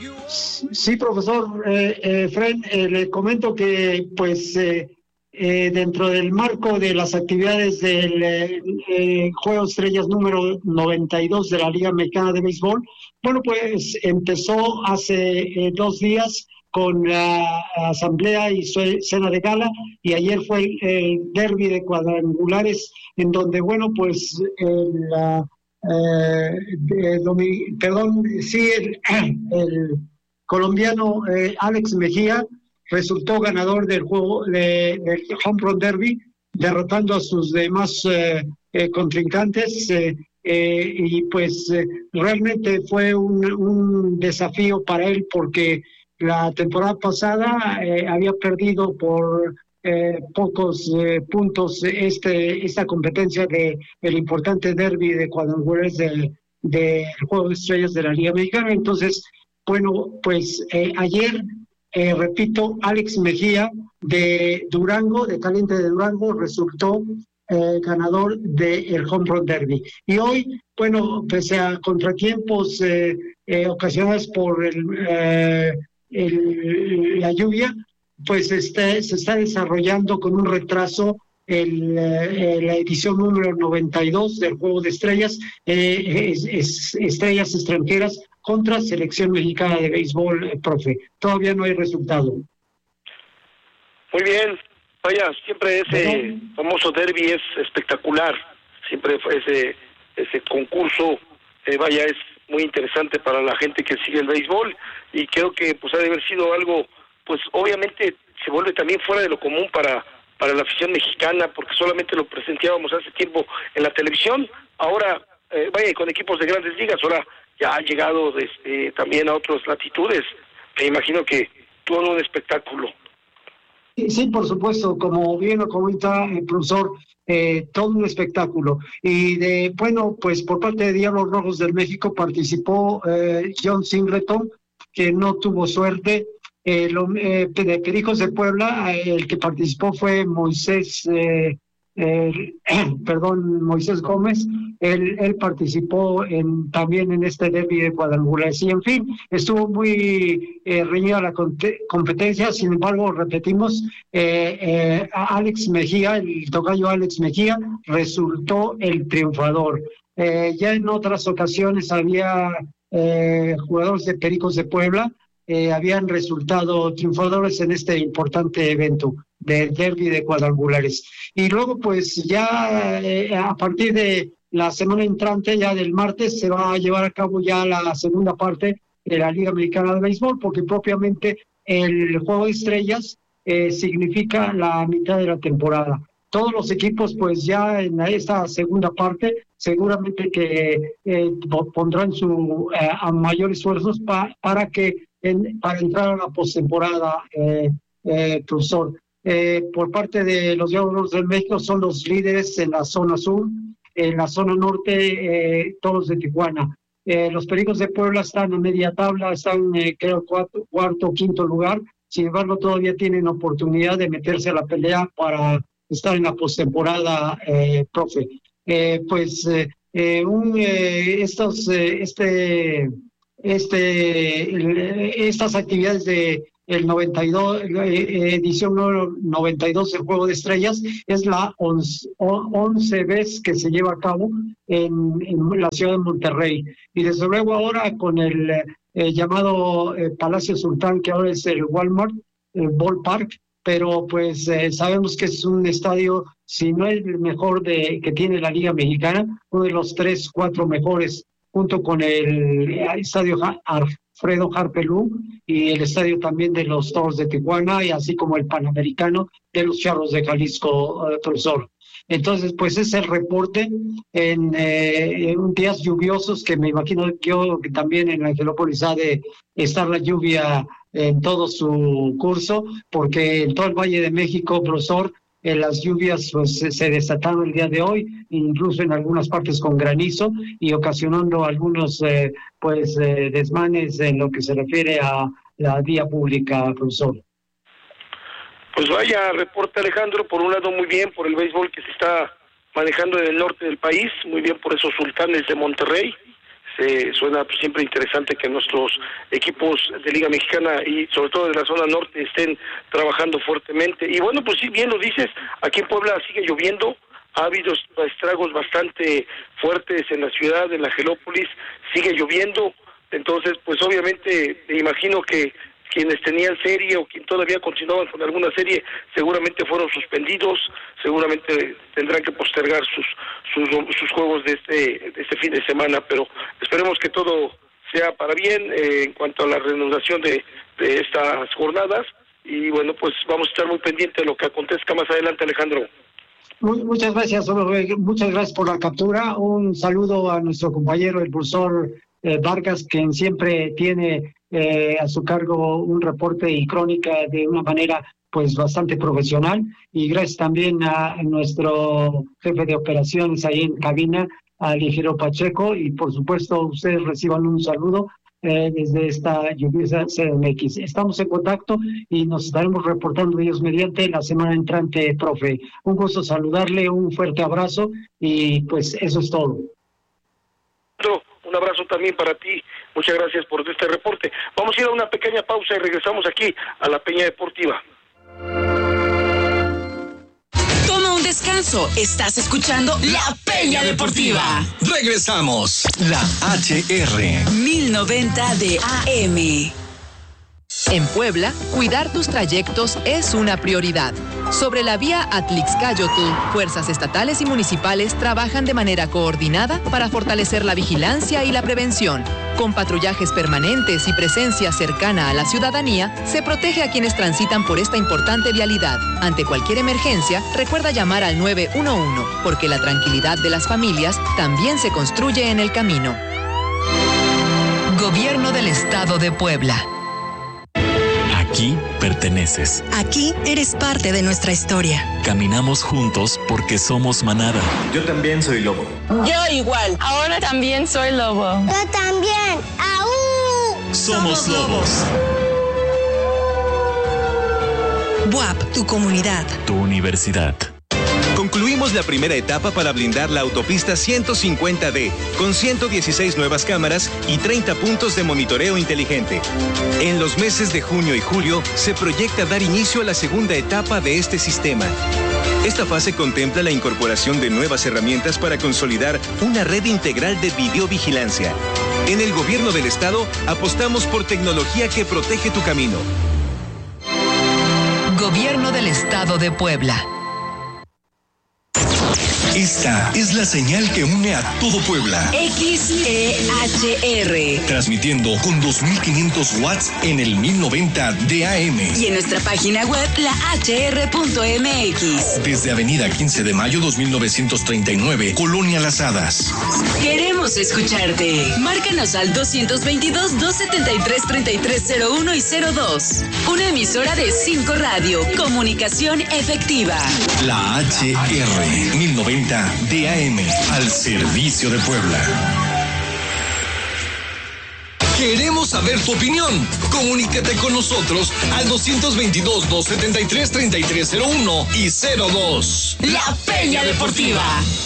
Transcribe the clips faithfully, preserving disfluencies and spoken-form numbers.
Sí, profesor eh, eh, Fred, eh, le comento que pues eh, eh, dentro del marco de las actividades del eh, eh, Juego de Estrellas número noventa y dos de la Liga Mexicana de Béisbol, bueno, pues empezó hace eh, dos días con la asamblea y su cena de gala, y ayer fue el, el derbi de cuadrangulares, en donde, bueno, pues el, la, eh, de, domi, perdón, sí, el, el colombiano eh, Alex Mejía resultó ganador del juego de, del Home Run Derby, derrotando a sus demás eh, eh, contrincantes, eh, eh, y pues eh, realmente fue un, un desafío para él, porque la temporada pasada eh, había perdido por eh, pocos eh, puntos este esta competencia de el importante derby de cuadrangulares del de Juego de Estrellas de la Liga Mexicana. Entonces, bueno, pues eh, ayer, eh, repito, Alex Mejía de Durango, de Caliente de Durango, resultó eh, ganador del Home Run Derby. Y hoy, bueno, pese a contratiempos eh, eh, ocasionados por el, eh, el, la lluvia, pues este, se está desarrollando con un retraso el, eh, la edición número noventa y dos del Juego de Estrellas, eh, es, es, estrellas extranjeras contra Selección Mexicana de Béisbol, eh, profe. Todavía no hay resultado. Muy bien. Vaya, siempre ese ¿Verdad? famoso derbi es espectacular. Siempre ese ese concurso, eh, vaya, es muy interesante para la gente que sigue el béisbol, y creo que pues ha de haber sido algo, pues obviamente se vuelve también fuera de lo común para para la afición mexicana, porque solamente lo presenciábamos hace tiempo en la televisión. Ahora, eh, vaya, con equipos de grandes ligas, ahora ya ha llegado desde, también a otras latitudes. Me imagino que todo un espectáculo. Sí, sí, por supuesto, como bien lo comenta el profesor, eh, todo un espectáculo. Y de bueno, pues por parte de Diablos Rojos del México participó eh, John Singleton, que no tuvo suerte. Eh, lo, eh, de Pericos de Puebla, eh, el que participó fue Moisés, eh, eh, perdón, Moisés Gómez. Él, él participó en, también en este derbi de cuadrangulares. Y en fin, estuvo muy eh, reñida la competencia. Sin embargo, repetimos, eh, eh, Alex Mejía, el tocayo Alex Mejía, resultó el triunfador. Eh, ya en otras ocasiones había eh, jugadores de Pericos de Puebla, Eh, habían resultado triunfadores en este importante evento del derbi de cuadrangulares. Y luego, pues ya eh, a partir de la semana entrante, ya del martes, se va a llevar a cabo ya la segunda parte de la Liga Mexicana de Béisbol, porque propiamente el Juego de Estrellas eh, significa la mitad de la temporada. Todos los equipos, pues ya en esta segunda parte, seguramente que eh, pondrán su eh, a mayor esfuerzos pa, para que En, para entrar a la postemporada, eh, eh, profesor. Eh, por parte de los Diablos del México son los líderes en la zona sur, en la zona norte, eh, todos de Tijuana. Eh, los Pericos de Puebla están en media tabla, están, eh, creo, cuarto, cuarto, quinto lugar. Sin embargo, todavía tienen oportunidad de meterse a la pelea para estar en la postemporada, eh, profe. Eh, pues, eh, eh, un, eh, estos, eh, este... Este, estas actividades de el noventa y dos, edición noventa y dos del Juego de Estrellas, es la once, once vez que se lleva a cabo en, en la ciudad de Monterrey. Y desde luego ahora con el eh, llamado eh, Palacio Sultán, que ahora es el Walmart, el Ballpark, pero pues eh, sabemos que es un estadio, si no el mejor de que tiene la Liga Mexicana, uno de los tres, cuatro mejores, junto con el estadio Alfredo Harpelú y el estadio también de los Toros de Tijuana, y así como el Panamericano de los Charros de Jalisco, uh, profesor. Entonces, pues es el reporte en, eh, en días lluviosos, que me imagino yo que también en Angelópolis ha de estar la lluvia en todo su curso, porque en todo el Valle de México, profesor, Eh, las lluvias pues se desataron el día de hoy, incluso en algunas partes con granizo, y ocasionando algunos eh, pues eh, desmanes en lo que se refiere a la vía pública, profesor. Pues vaya, reporte Alejandro, por un lado muy bien por el béisbol que se está manejando en el norte del país, muy bien por esos Sultanes de Monterrey, se suena pues, siempre interesante que nuestros equipos de Liga Mexicana y sobre todo de la zona norte estén trabajando fuertemente. Y bueno, pues sí, bien lo dices, aquí en Puebla sigue lloviendo, ha habido estragos bastante fuertes en la ciudad, en la Gelópolis, sigue lloviendo, entonces pues obviamente me imagino que quienes tenían serie o quien todavía continuaban con alguna serie seguramente fueron suspendidos, seguramente tendrán que postergar sus sus, sus juegos de este de este fin de semana, pero esperemos que todo sea para bien eh, en cuanto a la reanudación de, de estas jornadas y bueno, pues vamos a estar muy pendientes de lo que acontezca más adelante, Alejandro. Muchas gracias, muchas gracias por la captura. Un saludo a nuestro compañero, el profesor eh, Vargas, quien siempre tiene eh, a su cargo un reporte y crónica de una manera pues bastante profesional. Y gracias también a, a nuestro jefe de operaciones ahí en cabina, al ingeniero Pacheco, y por supuesto ustedes reciban un saludo Eh, desde esta lluviosa C M X. Estamos en contacto y nos estaremos reportando ellos mediante la semana entrante, profe. Un gusto saludarle, un fuerte abrazo y pues eso es todo. Un abrazo también para ti. Muchas gracias por este reporte. Vamos a ir a una pequeña pausa y regresamos aquí a la Peña Deportiva. Toma un descanso. Estás escuchando La Peña Deportiva. Regresamos. La H R. mil noventa de A M. En Puebla, cuidar tus trayectos es una prioridad. Sobre la vía Atlixcáyotl, fuerzas estatales y municipales trabajan de manera coordinada para fortalecer la vigilancia y la prevención. Con patrullajes permanentes y presencia cercana a la ciudadanía, se protege a quienes transitan por esta importante vialidad. Ante cualquier emergencia, recuerda llamar al nueve uno uno, porque la tranquilidad de las familias también se construye en el camino. Gobierno del Estado de Puebla. Aquí perteneces. Aquí eres parte de nuestra historia. Caminamos juntos porque somos manada. Yo también soy lobo. Yo igual. Ahora también soy lobo. Yo también. ¡Aú! Somos, somos lobos. B U A P, tu comunidad. Tu universidad. Concluimos la primera etapa para blindar la autopista ciento cincuenta D, con ciento dieciséis nuevas cámaras y treinta puntos de monitoreo inteligente. En los meses de junio y julio se proyecta dar inicio a la segunda etapa de este sistema. Esta fase contempla la incorporación de nuevas herramientas para consolidar una red integral de videovigilancia. En el Gobierno del Estado apostamos por tecnología que protege tu camino. Gobierno del Estado de Puebla. Esta es la señal que une a todo Puebla. X E H R. Transmitiendo con dos mil quinientos watts en el mil noventa de A M. Y en nuestra página web, la H R punto M X. Desde Avenida quince de mayo dos mil novecientos treinta y nueve, Colonia Las Hadas. Queremos escucharte. Márcanos al dos dos dos, dos siete tres, tres tres cero uno y cero dos. Una emisora de cinco Radio. Comunicación efectiva. La H R mil noventa de A M, al servicio de Puebla. Queremos saber tu opinión. Comunícate con nosotros al dos dos dos, dos siete tres, tres tres cero uno y cero dos. La Peña Deportiva.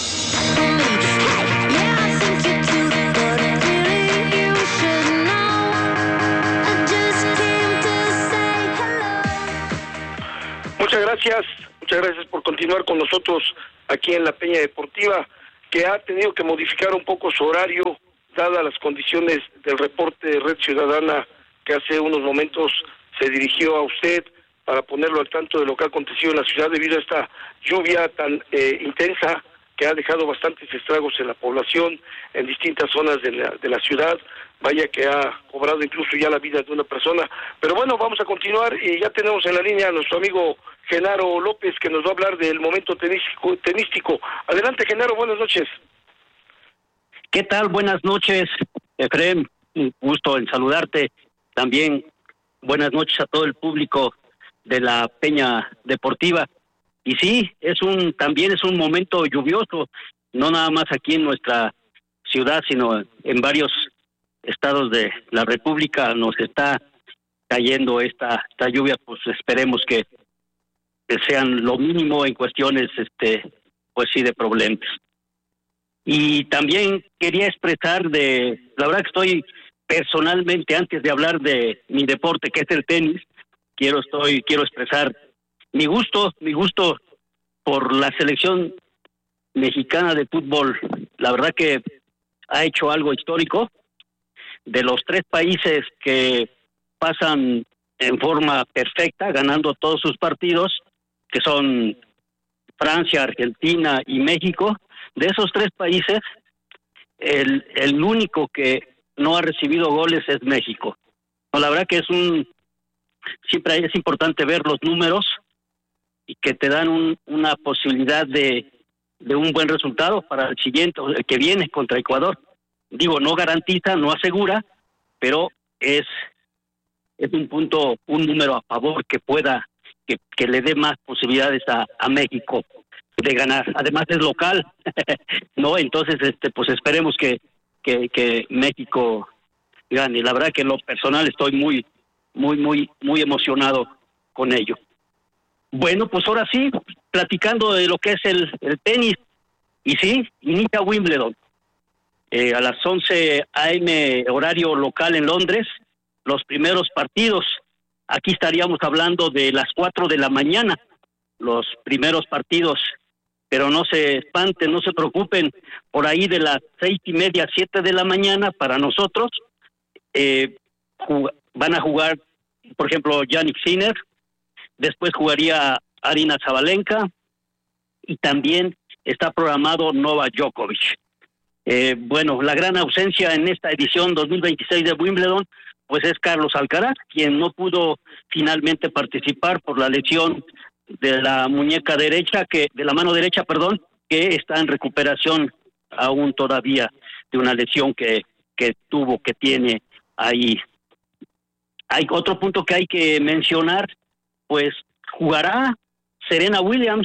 Muchas gracias, muchas gracias por continuar con nosotros aquí en la Peña Deportiva, que ha tenido que modificar un poco su horario, dadas las condiciones del reporte de Red Ciudadana que hace unos momentos se dirigió a usted para ponerlo al tanto de lo que ha acontecido en la ciudad debido a esta lluvia tan eh, intensa que ha dejado bastantes estragos en la población, en distintas zonas de la, de la ciudad. Vaya que ha cobrado incluso ya la vida de una persona. Pero bueno, vamos a continuar y ya tenemos en la línea a nuestro amigo Genaro López, que nos va a hablar del momento tenístico. tenístico. Adelante, Genaro, buenas noches. ¿Qué tal? Buenas noches, Efraín. Un gusto en saludarte. También buenas noches a todo el público de la Peña Deportiva. Y sí, es un también es un momento lluvioso, no nada más aquí en nuestra ciudad, sino en varios estados de la República nos está cayendo esta esta lluvia. Pues esperemos que, que sean lo mínimo en cuestiones, este, pues sí, de problemas. Y también quería expresar de, la verdad que estoy personalmente, antes de hablar de mi deporte, que es el tenis, quiero estoy quiero expresar mi gusto, mi gusto por la selección mexicana de fútbol. La verdad que ha hecho algo histórico. De los tres países que pasan en forma perfecta, ganando todos sus partidos, que son Francia, Argentina y México, de esos tres países, el, el único que no ha recibido goles es México. No, la verdad que es un, siempre es importante ver los números y que te dan un, una posibilidad de, de un buen resultado para el siguiente, el que viene contra Ecuador. Digo, no garantiza, no asegura, pero es, es un punto, un número a favor que pueda, que, que le dé más posibilidades a, a México de ganar. Además es local, ¿no? Entonces, este, pues esperemos que, que, que México gane. La verdad que en lo personal estoy muy, muy, muy, muy emocionado con ello. Bueno, pues ahora sí, platicando de lo que es el, el tenis, y sí, inicia Wimbledon. Eh, a las once a eme horario local en Londres, los primeros partidos. Aquí estaríamos hablando de las cuatro de la mañana, los primeros partidos, pero no se espanten, no se preocupen, por ahí de las seis y media, siete de la mañana, para nosotros, eh, jug- van a jugar, por ejemplo, Jannik Sinner, después jugaría Aryna Sabalenka, y también está programado Novak Djokovic. Eh, bueno, la gran ausencia en esta edición dos mil veintiséis de Wimbledon, pues es Carlos Alcaraz, quien no pudo finalmente participar por la lesión de la muñeca derecha, que de la mano derecha, perdón, que está en recuperación aún todavía de una lesión que, que tuvo, que tiene ahí. Hay otro punto que hay que mencionar, pues jugará Serena Williams,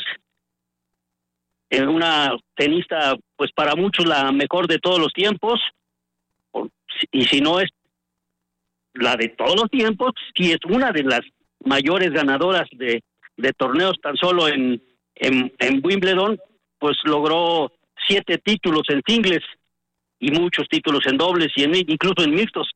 una tenista, pues para muchos la mejor de todos los tiempos, y si no es la de todos los tiempos, si es una de las mayores ganadoras de, de torneos tan solo en, en, en Wimbledon, pues logró siete títulos en singles y muchos títulos en dobles y en, incluso en mixtos,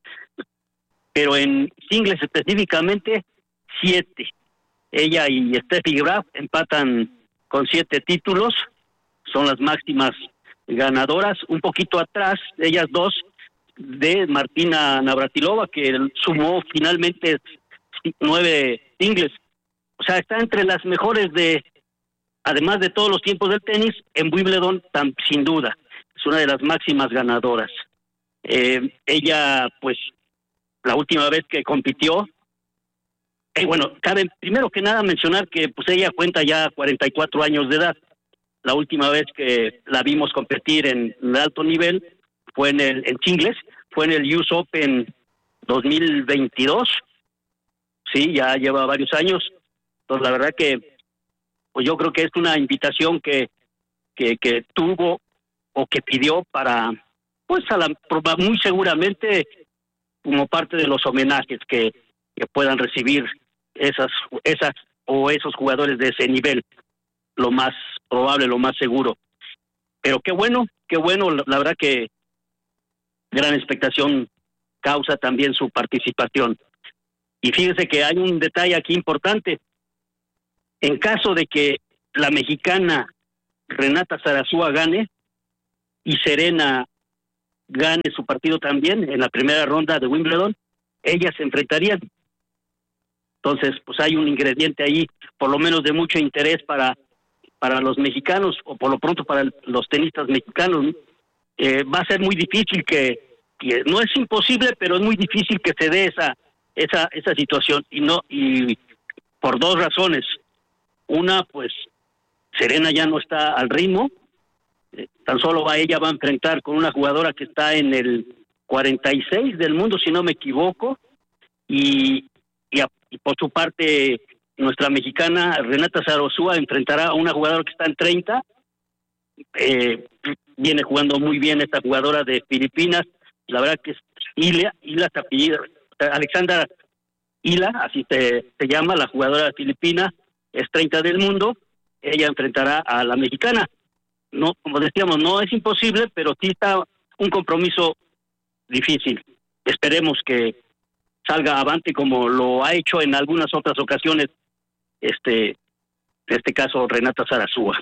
pero en singles específicamente, siete. Ella y Steffi Graf empatan con siete títulos, son las máximas ganadoras, un poquito atrás, ellas dos, de Martina Navratilova, que sumó finalmente nueve singles. O sea, está entre las mejores de, además de todos los tiempos del tenis, en Wimbledon, tan, sin duda. Es una de las máximas ganadoras. Eh, ella, pues, la última vez que compitió, eh, bueno, cabe primero que nada mencionar que pues ella cuenta ya cuarenta y cuatro años de edad. La última vez que la vimos competir en, en alto nivel fue en el en singles, fue en el U S Open dos mil veintidós. Sí, ya lleva varios años. Entonces, la verdad que pues yo creo que es una invitación que que, que tuvo o que pidió para, pues, a la, muy seguramente como parte de los homenajes que, que puedan recibir esas esas o esos jugadores de ese nivel, lo más probable, lo más seguro. Pero qué bueno, qué bueno, la, la verdad que gran expectación causa también su participación. Y fíjense que hay un detalle aquí importante. En caso de que la mexicana Renata Zarazúa gane y Serena gane su partido también en la primera ronda de Wimbledon, ellas se enfrentarían. Entonces, pues hay un ingrediente ahí, por lo menos de mucho interés para para los mexicanos, o por lo pronto para el, los tenistas mexicanos. Eh, va a ser muy difícil que, que, no es imposible, pero es muy difícil que se dé esa esa esa situación, y no y por dos razones. Una, pues Serena ya no está al ritmo, eh, tan solo va ella va a enfrentar con una jugadora que está en el cuarenta y seis del mundo, si no me equivoco, y y, a, y por su parte nuestra mexicana Renata Zarazúa enfrentará a una jugadora que está en treinta. Eh, viene jugando muy bien esta jugadora de Filipinas. La verdad que es Ila, Ila se apellida, Alexandra Ila, así se, se llama, la jugadora filipina, es treinta del mundo. Ella enfrentará a la mexicana. no, como decíamos, no es imposible, pero sí está un compromiso difícil. Esperemos que salga avante como lo ha hecho en algunas otras ocasiones, este, en este caso Renata Zarazúa.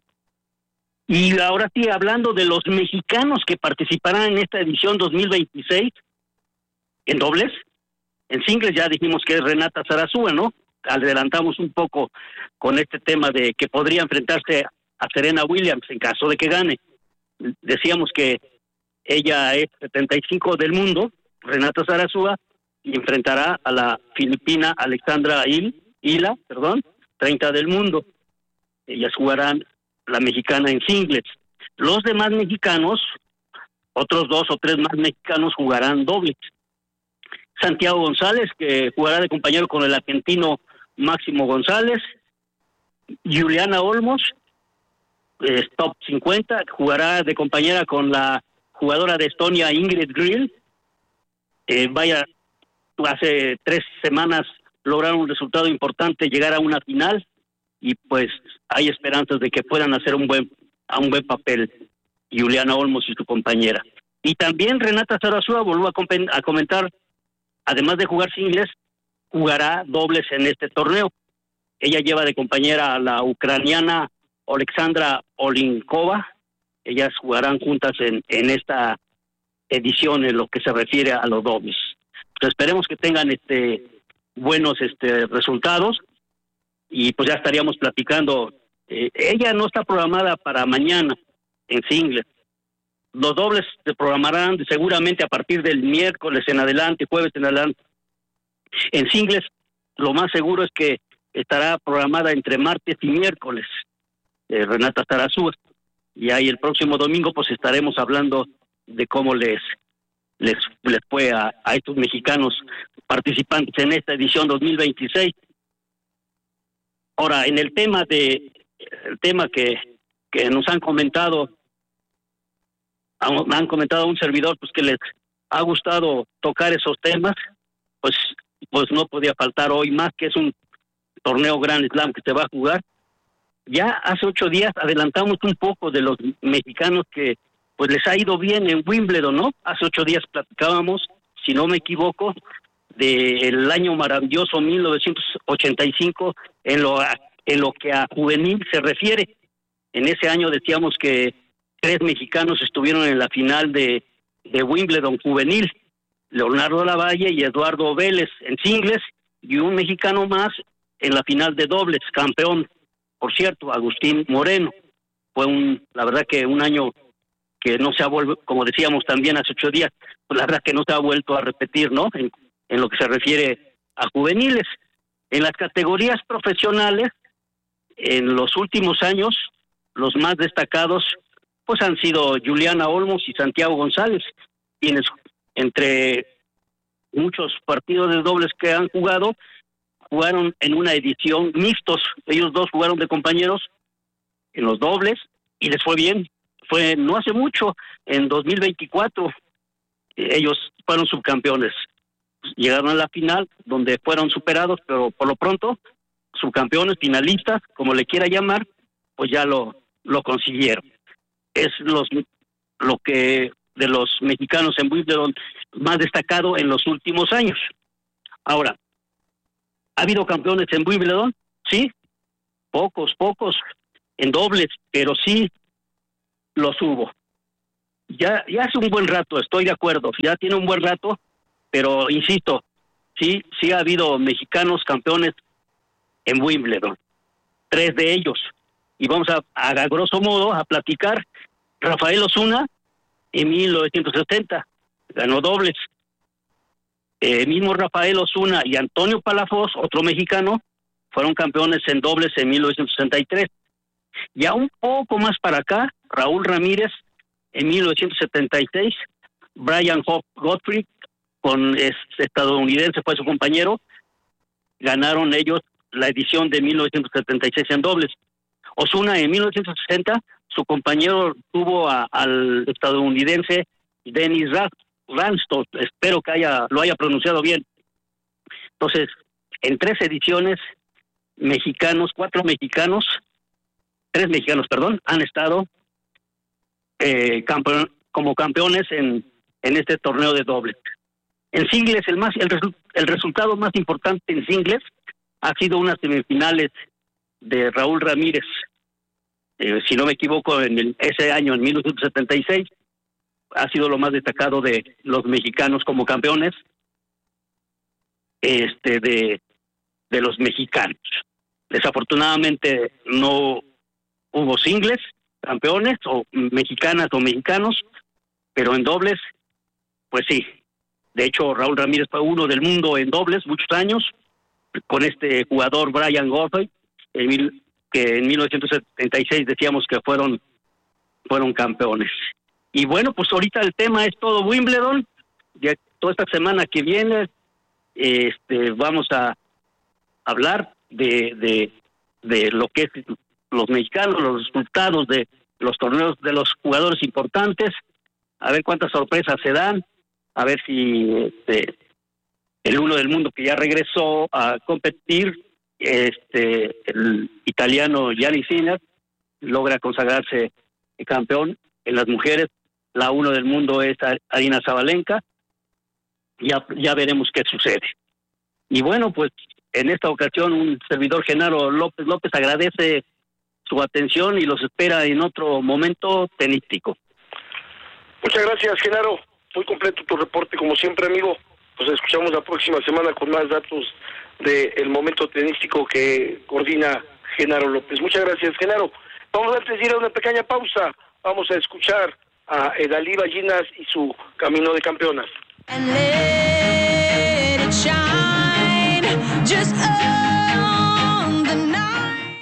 Y ahora sí, hablando de los mexicanos que participarán en esta edición dos mil veintiséis, en dobles, en singles ya dijimos que es Renata Zarazúa, ¿no? Adelantamos un poco con este tema de que podría enfrentarse a Serena Williams en caso de que gane. Decíamos que ella es setenta y cinco del mundo, Renata Zarazúa, y enfrentará a la filipina Alexandra Hila, perdón, treinta del mundo. Ellas jugarán la mexicana en singles. Los demás mexicanos, otros dos o tres más mexicanos jugarán dobles. Santiago González, que jugará de compañero con el argentino Máximo González. Juliana Olmos, eh, top cincuenta, jugará de compañera con la jugadora de Estonia Ingrid Grill. Eh, vaya, hace tres semanas lograron un resultado importante, llegar a una final, y pues hay esperanzas de que puedan hacer un buen a un buen papel Juliana Olmos y su compañera. Y también Renata Zarazúa volvió a, compen- a comentar, además de jugar singles, jugará dobles en este torneo. Ella lleva de compañera a la ucraniana Alexandra Olinkova. Ellas jugarán juntas en, en esta edición en lo que se refiere a los dobles. Pues esperemos que tengan este buenos este resultados, y pues ya estaríamos platicando. Eh, ella no está programada para mañana en singles. Los dobles se programarán seguramente a partir del miércoles en adelante, jueves en adelante. En singles, lo más seguro es que estará programada entre martes y miércoles, eh, Renata Zarazúa. Y ahí el próximo domingo pues estaremos hablando de cómo les les, les fue a, a estos mexicanos participantes en esta edición dos mil veintiséis. Ahora, en el tema de el tema que, que nos han comentado, han, han comentado a un servidor pues que les ha gustado tocar esos temas, pues pues no podía faltar hoy más, que es un torneo Grand Slam que se va a jugar. Ya hace ocho días adelantamos un poco de los mexicanos que pues les ha ido bien en Wimbledon, ¿no? Hace ocho días platicábamos, si no me equivoco, del año maravilloso mil novecientos ochenta y cinco en lo, en lo que a juvenil se refiere. En ese año decíamos que tres mexicanos estuvieron en la final de, de Wimbledon juvenil, Leonardo Lavalle y Eduardo Vélez en singles, y un mexicano más en la final de dobles, campeón, por cierto, Agustín Moreno. Fue un, la verdad que un año que no se ha vuelto, como decíamos también hace ocho días, pues la verdad que no se ha vuelto a repetir, ¿no? En, en lo que se refiere a juveniles. En las categorías profesionales, en los últimos años, los más destacados, pues han sido Juliana Olmos y Santiago González, quienes entre muchos partidos de dobles que han jugado, jugaron en una edición mixtos. Ellos dos jugaron de compañeros en los dobles y les fue bien. Fue no hace mucho, en dos mil veinticuatro, ellos fueron subcampeones. Llegaron a la final, donde fueron superados, pero por lo pronto, subcampeones, finalistas, como le quiera llamar, pues ya lo, lo consiguieron. Es los lo que de los mexicanos en Wimbledon más destacado en los últimos años. Ahora, ¿ha habido campeones en Wimbledon? Sí, pocos, pocos, en dobles, pero sí los hubo. Ya, ya hace un buen rato, estoy de acuerdo, ya tiene un buen rato, pero insisto, sí, sí ha habido mexicanos campeones en Wimbledon, tres de ellos, y vamos a, a, a grosso modo, a platicar. Rafael Osuna, en mil novecientos setenta, ganó dobles. El eh, mismo Rafael Osuna y Antonio Palafox, otro mexicano, fueron campeones en dobles en mil novecientos sesenta y tres. Ya un poco más para acá, Raúl Ramírez en mil novecientos setenta y seis, Brian Godfrey, con este estadounidense, fue su compañero, ganaron ellos la edición de mil novecientos setenta y seis en dobles. Osuna en mil novecientos sesenta, su compañero tuvo a, al estadounidense Dennis Ranston, espero que haya lo haya pronunciado bien. Entonces, en tres ediciones, mexicanos, cuatro mexicanos, tres mexicanos, perdón, han estado eh, campeón, como campeones en, en este torneo de dobles. En singles, el, más, el, resu, el resultado más importante en singles ha sido unas semifinales de Raúl Ramírez, eh, si no me equivoco, en el, ese año, en mil novecientos setenta y seis, ha sido lo más destacado de los mexicanos como campeones este de, de los mexicanos. Desafortunadamente no hubo singles campeones o mexicanas o mexicanos, pero en dobles, pues sí. De hecho, Raúl Ramírez fue uno del mundo en dobles muchos años, con este jugador Brian Goffey, en mil, que en mil novecientos setenta y seis decíamos que fueron, fueron campeones. Y bueno, pues ahorita el tema es todo Wimbledon. Ya toda esta semana que viene este, vamos a hablar de, de, de lo que es los mexicanos, los resultados de los torneos de los jugadores importantes, a ver cuántas sorpresas se dan, a ver si este, el uno del mundo que ya regresó a competir, este el italiano Gianni Sinner, logra consagrarse campeón. En las mujeres, la uno del mundo es Aryna Sabalenka. Ya, ya veremos qué sucede. Y bueno, pues en esta ocasión un servidor, Genaro López López, agradece su atención y los espera en otro momento tenístico. Muchas gracias, Genaro. Muy completo tu reporte, como siempre, amigo. Pues escuchamos la próxima semana con más datos del momento tenístico que coordina Genaro López. Muchas gracias, Genaro. Vamos antes de ir a una pequeña pausa. Vamos a escuchar a Edalí Ballinas y su Camino de Campeonas. And let it shine just on the night.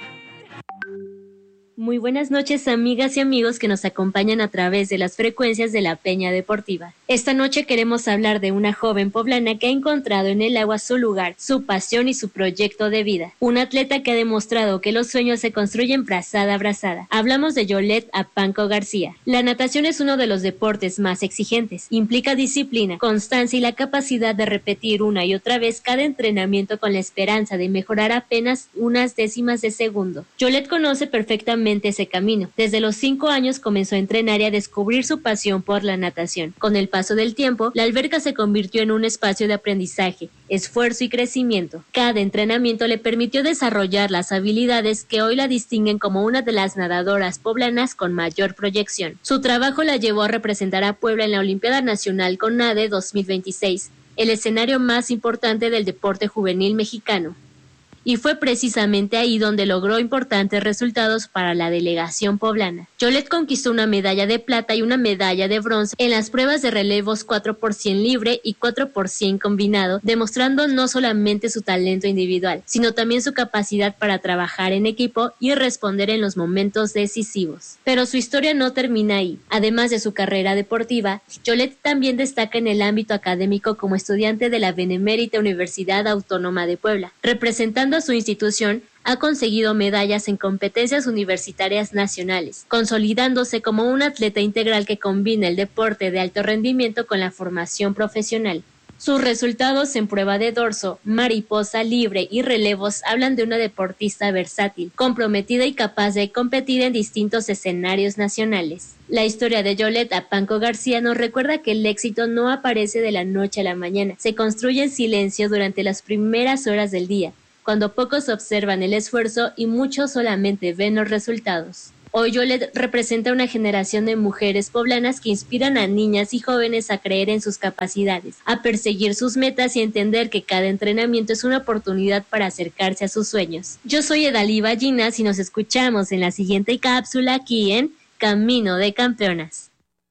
Muy buenas noches, amigas y amigos que nos acompañan a través de las frecuencias de la Peña Deportiva. Esta noche queremos hablar de una joven poblana que ha encontrado en el agua su lugar, su pasión y su proyecto de vida. Una atleta que ha demostrado que los sueños se construyen brazada a brazada. Hablamos de Yolette Apanco García. La natación es uno de los deportes más exigentes. Implica disciplina, constancia y la capacidad de repetir una y otra vez cada entrenamiento con la esperanza de mejorar apenas unas décimas de segundo. Yolette conoce perfectamente ese camino. Desde los cinco años comenzó a entrenar y a descubrir su pasión por la natación. Con el paso del tiempo, la alberca se convirtió en un espacio de aprendizaje, esfuerzo y crecimiento. Cada entrenamiento le permitió desarrollar las habilidades que hoy la distinguen como una de las nadadoras poblanas con mayor proyección. Su trabajo la llevó a representar a Puebla en la Olimpiada Nacional CONADE dos mil veintiséis, el escenario más importante del deporte juvenil mexicano. Y fue precisamente ahí donde logró importantes resultados para la delegación poblana. Yolette conquistó una medalla de plata y una medalla de bronce en las pruebas de relevos cuatro por cien libre y cuatro por cien combinado, demostrando no solamente su talento individual, sino también su capacidad para trabajar en equipo y responder en los momentos decisivos. Pero su historia no termina ahí. Además de su carrera deportiva, Yolette también destaca en el ámbito académico como estudiante de la Benemérita Universidad Autónoma de Puebla, representando a su institución. Ha conseguido medallas en competencias universitarias nacionales, consolidándose como un atleta integral que combina el deporte de alto rendimiento con la formación profesional. Sus resultados en prueba de dorso, mariposa libre y relevos hablan de una deportista versátil, comprometida y capaz de competir en distintos escenarios nacionales. La historia de Yolette Apanco García nos recuerda que el éxito no aparece de la noche a la mañana, se construye en silencio durante las primeras horas del día, cuando pocos observan el esfuerzo y muchos solamente ven los resultados. Hoy Yolette representa una generación de mujeres poblanas que inspiran a niñas y jóvenes a creer en sus capacidades, a perseguir sus metas y entender que cada entrenamiento es una oportunidad para acercarse a sus sueños. Yo soy Edalí Ballinas y nos escuchamos en la siguiente cápsula aquí en Camino de Campeonas.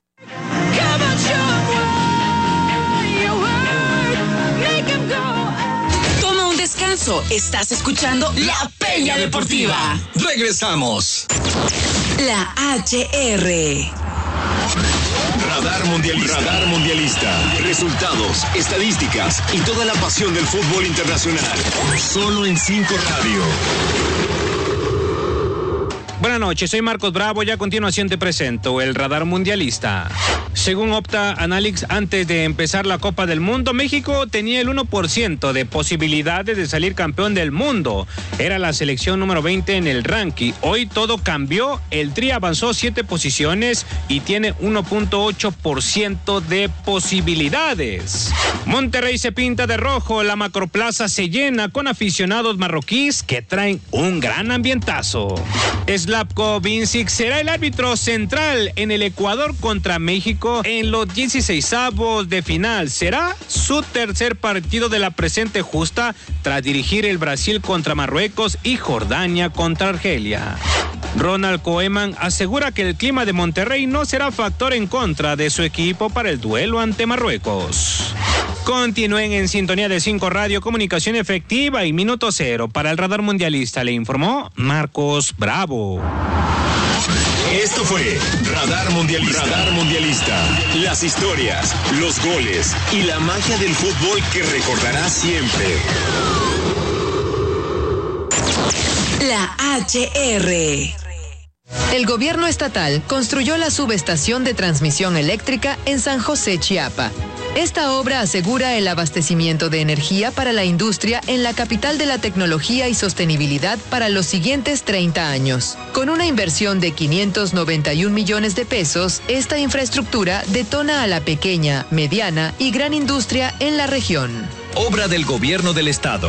Descanso. Estás escuchando La Peña Deportiva. Regresamos. La H R. Radar Mundialista. Radar Mundialista. Resultados, estadísticas y toda la pasión del fútbol internacional. Solo en cinco Radio. Buenas noches, soy Marcos Bravo y a continuación te presento el radar mundialista. Según Opta Analytics, antes de empezar la Copa del Mundo, México tenía el uno por ciento de posibilidades de salir campeón del mundo. Era la selección número veinte en el ranking. Hoy todo cambió, el Tri avanzó siete posiciones y tiene uno punto ocho por ciento de posibilidades. Monterrey se pinta de rojo, la Macroplaza se llena con aficionados marroquíes que traen un gran ambientazo. Slavko Vincic será el árbitro central en el Ecuador contra México en los dieciseisavos de final. Será su tercer partido de la presente justa tras dirigir el Brasil contra Marruecos y Jordania contra Argelia. Ronald Koeman asegura que el clima de Monterrey no será factor en contra de su equipo para el duelo ante Marruecos. Continúen en sintonía de cinco Radio, comunicación efectiva y minuto cero. Para el radar mundialista le informó Marcos Bravo. Esto fue Radar Mundialista. Radar Mundialista. Las historias, los goles y la magia del fútbol que recordarás siempre. La H R. El gobierno estatal construyó la subestación de transmisión eléctrica en San José, Chiapa. Esta obra asegura el abastecimiento de energía para la industria en la capital de la tecnología y sostenibilidad para los siguientes treinta años. Con una inversión de quinientos noventa y un millones de pesos, esta infraestructura detona a la pequeña, mediana y gran industria en la región. Obra del Gobierno del Estado.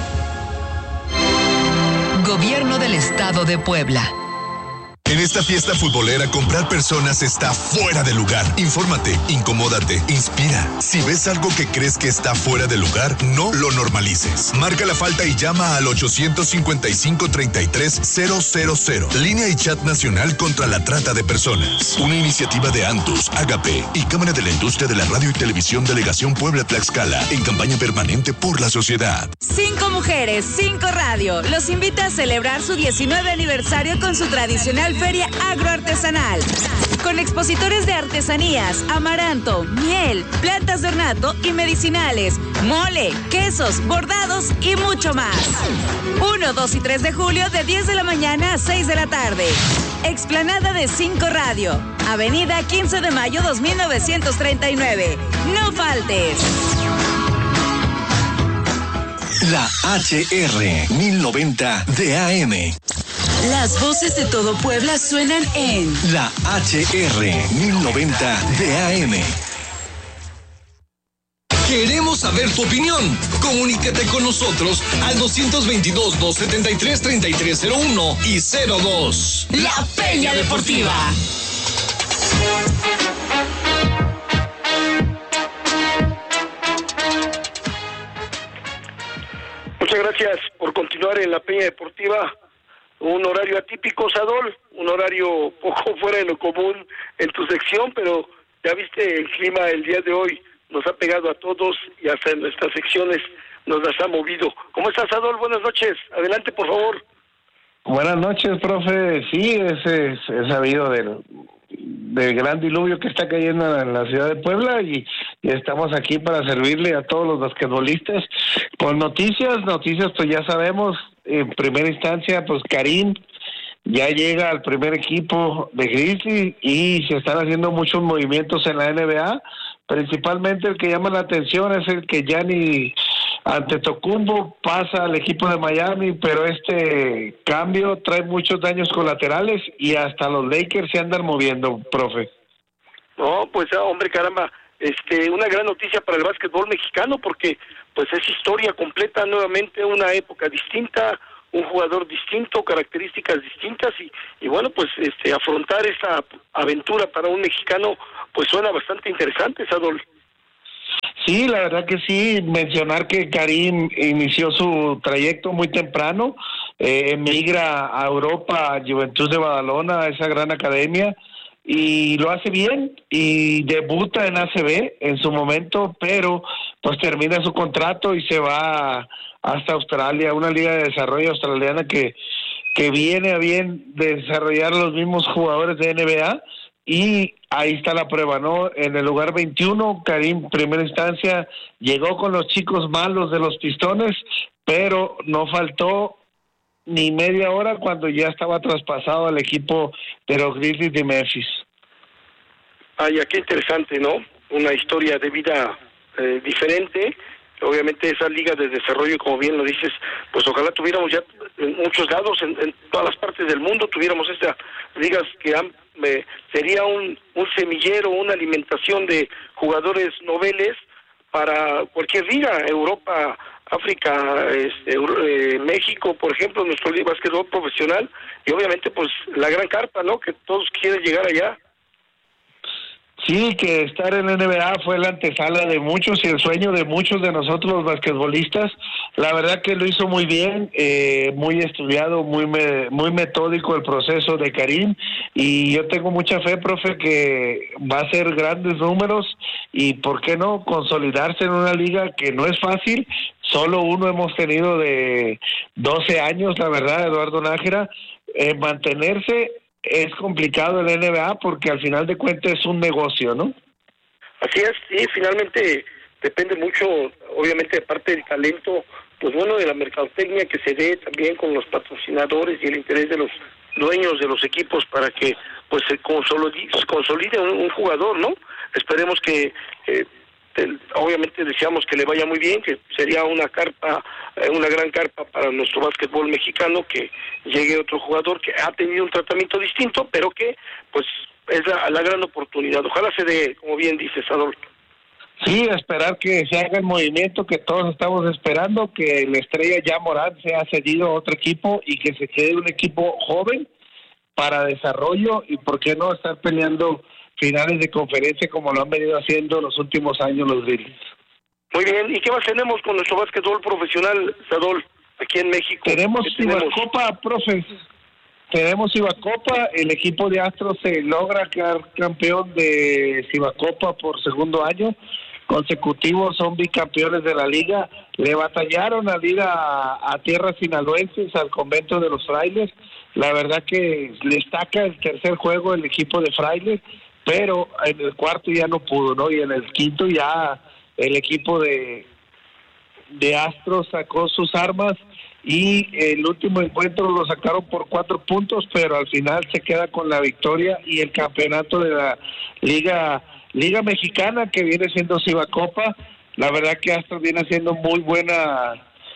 Gobierno del Estado de Puebla. En esta fiesta futbolera, comprar personas está fuera de lugar. Infórmate, incomódate, inspira. Si ves algo que crees que está fuera de lugar, no lo normalices. Marca la falta y llama al ochocientos cincuenta y cinco, treinta y tres, cero cero cero. Línea y chat nacional contra la trata de personas. Una iniciativa de Antus, Agape y Cámara de la Industria de la Radio y Televisión Delegación Puebla-Tlaxcala en campaña permanente por la sociedad. Cinco Mujeres, Cinco Radio los invita a celebrar su diecinueve aniversario con su tradicional Feria Agroartesanal, con expositores de artesanías, amaranto, miel, plantas de ornato y medicinales, mole, quesos, bordados y mucho más. uno, dos y tres de julio de diez de la mañana a seis de la tarde. Explanada de Cinco Radio, Avenida quince de mayo dos mil novecientos treinta y nueve. No faltes. La H R mil noventa de A M. Las voces de todo Puebla suenan en La H R mil noventa de A M. Queremos saber tu opinión. Comunícate con nosotros al doscientos veintidós, doscientos setenta y tres, treinta y tres cero uno y cero dos. La Peña Deportiva. Muchas gracias por continuar en la Peña Deportiva. Un horario atípico, Sadol, un horario poco fuera de lo común en tu sección, pero ya viste el clima el día de hoy, nos ha pegado a todos y hasta en nuestras secciones nos las ha movido. ¿Cómo estás, Sadol? Buenas noches, adelante por favor. Buenas noches, profe. Sí, es, es, es sabido del, del gran diluvio que está cayendo en la ciudad de Puebla y, y estamos aquí para servirle a todos los basquetbolistas con noticias, noticias pues ya sabemos. En primera instancia, pues Karim ya llega al primer equipo de Grizzly y se están haciendo muchos movimientos en la N B A. Principalmente el que llama la atención es el que Giannis Antetokounmpo pasa al equipo de Miami, pero este cambio trae muchos daños colaterales y hasta los Lakers se andan moviendo, profe. No, pues hombre, caramba, este, una gran noticia para el básquetbol mexicano porque pues es historia completa nuevamente, una época distinta, un jugador distinto, características distintas y, y bueno, pues este afrontar esta aventura para un mexicano pues suena bastante interesante, Sadol. Sí, la verdad que sí, mencionar que Karim inició su trayecto muy temprano, eh, emigra a Europa, a Juventud de Badalona, a esa gran academia, y lo hace bien y debuta en A C B en su momento, pero pues termina su contrato y se va hasta Australia, una liga de desarrollo australiana que, que viene a bien desarrollar los mismos jugadores de N B A y ahí está la prueba, ¿no? En el lugar veintiuno, Karim, primera instancia, llegó con los chicos malos de los Pistones, pero no faltó ni media hora cuando ya estaba traspasado al equipo de los Grizzlies de Memphis. Ay, qué interesante, ¿no? Una historia de vida eh, diferente. Obviamente esa liga de desarrollo, como bien lo dices, pues ojalá tuviéramos ya en muchos lados, en, en todas las partes del mundo, tuviéramos estas ligas que han, eh, sería un, un semillero, una alimentación de jugadores noveles para cualquier liga, Europa, África, este, eh, México, por ejemplo, nuestro básquetbol profesional, y obviamente pues la gran carpa, ¿no? Que todos quieren llegar allá. Sí, que estar en la N B A fue la antesala de muchos y el sueño de muchos de nosotros los basquetbolistas. La verdad que lo hizo muy bien, eh, muy estudiado, muy me, muy metódico el proceso de Karim, y yo tengo mucha fe, profe, que va a hacer grandes números y, ¿por qué no?, consolidarse en una liga que no es fácil. Solo uno hemos tenido de doce años, la verdad, Eduardo Nájera. Eh, mantenerse es complicado en la N B A porque al final de cuentas es un negocio, ¿no? Así es, sí, finalmente depende mucho, obviamente, de parte del talento, pues bueno, de la mercadotecnia que se dé también con los patrocinadores y el interés de los dueños de los equipos para que pues se consolide, consolide un, un jugador, ¿no? Esperemos que, eh, el, obviamente deseamos que le vaya muy bien, que sería una carpa, eh, una gran carpa para nuestro básquetbol mexicano, que llegue otro jugador que ha tenido un tratamiento distinto, pero que pues es la, la gran oportunidad. Ojalá se dé, como bien dices, Adolfo. Sí, esperar que se haga el movimiento que todos estamos esperando, que la estrella ya Morán sea cedido a otro equipo y que se quede un equipo joven para desarrollo y, ¿por qué no?, estar peleando finales de conferencia como lo han venido haciendo los últimos años los Grizzlies. Muy bien, ¿y qué más tenemos con nuestro básquetbol profesional, Sadol, aquí en México? Tenemos Cibacopa, profe. Tenemos Cibacopa, el equipo de Astros se logra quedar campeón de Cibacopa por segundo año consecutivo, son bicampeones de la liga, le batallaron a ir a, a tierras sinaloenses, al convento de los frailes. La verdad que le destaca el tercer juego el equipo de frailes, pero en el cuarto ya no pudo, ¿no? Y en el quinto ya el equipo de, de Astros sacó sus armas y el último encuentro lo sacaron por cuatro puntos, pero al final se queda con la victoria y el campeonato de la Liga Liga Mexicana, que viene siendo Cibacopa. La verdad que Astros viene haciendo muy buena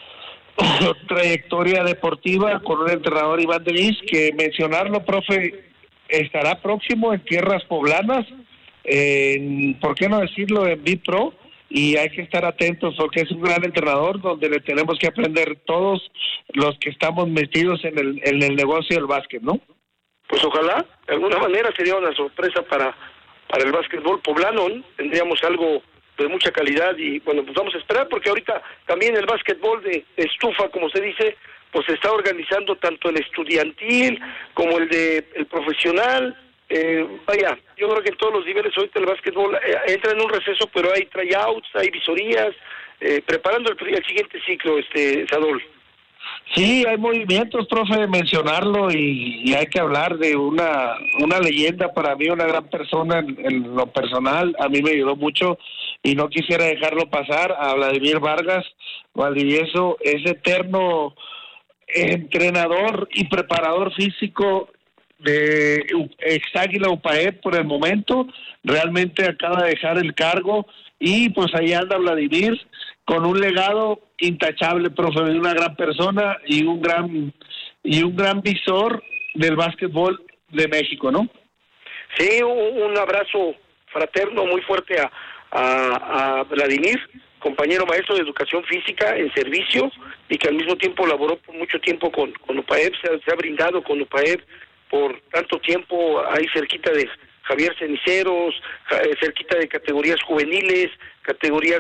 trayectoria deportiva con un entrenador, Iván Denis, que mencionarlo, profe, estará próximo en tierras poblanas, en, ¿por qué no decirlo?, en B-Pro, y hay que estar atentos porque es un gran entrenador donde le tenemos que aprender todos los que estamos metidos en el, en el negocio del básquet, ¿no? Pues ojalá, de alguna manera sería una sorpresa para, para el básquetbol poblano, ¿no? Tendríamos algo de mucha calidad y bueno, pues vamos a esperar porque ahorita también el básquetbol de estufa, como se dice, pues se está organizando tanto el estudiantil como el de el profesional. Eh, vaya, yo creo que en todos los niveles ahorita el básquetbol eh, entra en un receso, pero hay tryouts, hay visorías, eh, preparando el, el siguiente ciclo, este Sadol. Sí, hay movimientos, profe, de mencionarlo y, y hay que hablar de una una leyenda para mí, una gran persona en, en lo personal, a mí me ayudó mucho y no quisiera dejarlo pasar, a Vladimir Vargas. Valdivieso es eterno entrenador y preparador físico de ex Águila U P A E P por el momento, realmente acaba de dejar el cargo y pues ahí anda Vladimir con un legado intachable, profe, de una gran persona y un gran y un gran visor del básquetbol de México, ¿no? Sí, un, un abrazo fraterno muy fuerte a, a, a Vladimir, compañero maestro de educación física en servicio y que al mismo tiempo laboró por mucho tiempo con, con U P A E P, se, se ha brindado con U P A E P por tanto tiempo ahí cerquita de Javier Ceniceros, cerquita de categorías juveniles, categorías